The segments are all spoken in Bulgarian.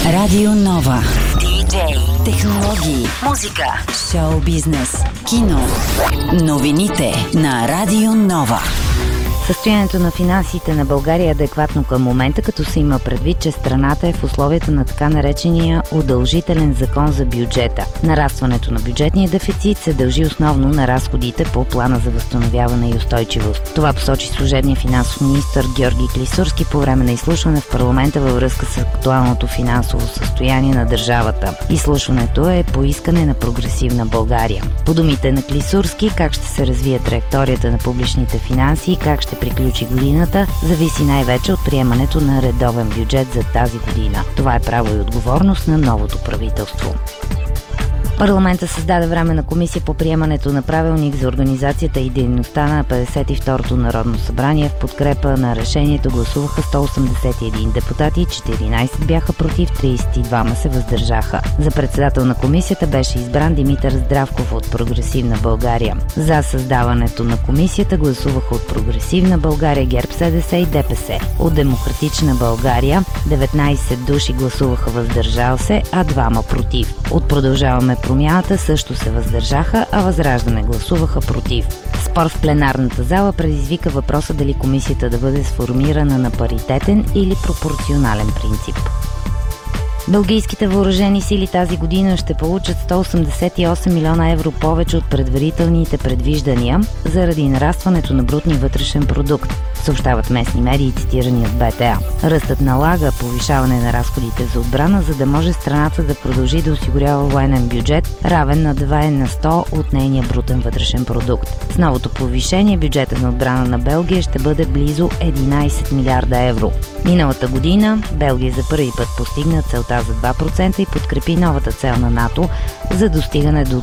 Радио Нова. Диджей. Технологии. Музика. Шоу бизнес. Кино. Новините на Радио Нова. Състоянието на финансите на България е адекватно към момента, като се има предвид, че страната е в условията на така наречения удължителен закон за бюджета. Нарастването на бюджетния дефицит се дължи основно на разходите по плана за възстановяване и устойчивост. Това посочи служебния финансов министър Георги Клисурски по време на изслушване в парламента във връзка с актуалното финансово състояние на държавата. Изслушването е по искане на Прогресивна България. По думите на Клисурски, как ще се развие траекторията на публичните финанси и как ще приключи годината, зависи най-вече от приемането на редовен бюджет за тази година. Това е право и отговорност на новото правителство. Парламента създаде временна комисия по приемането на правилник за организацията и дейността на 52-то Народно събрание. В подкрепа на решението гласуваха 181 депутати, 14 бяха против, 32 се въздържаха. За председател на комисията беше избран Димитър Здравков от Прогресивна България. За създаването на комисията гласуваха от Прогресивна България, ГЕРБ, СДС и ДПС. От Демократична България 19 души гласуваха въздържал се, а 2 против. От Продължаваме Промяната също се въздържаха, а Възраждане гласуваха против. Спор в пленарната зала предизвика въпроса дали комисията да бъде сформирана на паритетен или пропорционален принцип. Белгийските въоръжени сили тази година ще получат 188 милиона евро повече от предварителните предвиждания заради нарастването на брутния вътрешен продукт, съобщават местни медии, цитирани от БТА. Ръстът налага повишаване на разходите за отбрана, за да може страната да продължи да осигурява военен бюджет, равен на 2 на 100 от нейния брутен вътрешен продукт. С новото повишение бюджета на отбрана на Белгия ще бъде близо 11 милиарда евро. Миналата година Белгия за първи път постигна целта за 2% и подкрепи новата цел на НАТО за достигане до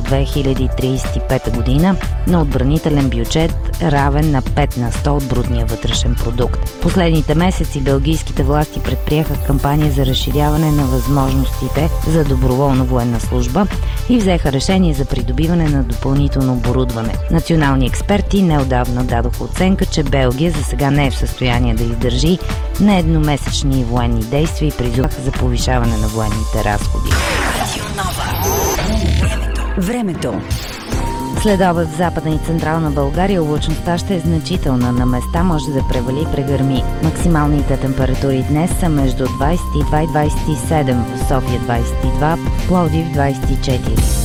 2035 година на отбранителен бюджет, равен на 5 на 100 от брутния вътрешен продукт. Последните месеци белгийските власти предприеха кампания за разширяване на възможностите за доброволна военна служба и взеха решение за придобиване на допълнително оборудване. Национални експерти неотдавна дадоха оценка, че Белгия за сега не е в състояние да издържи на едномесечни военни действия и призоваха за повишаване на военните разходи. Времето. След обед в Западна и Централна България облачността ще е значителна. На места може да превали и прегърми. Максималните температури днес са между 22 и 27, в София 22, Пловдив 24.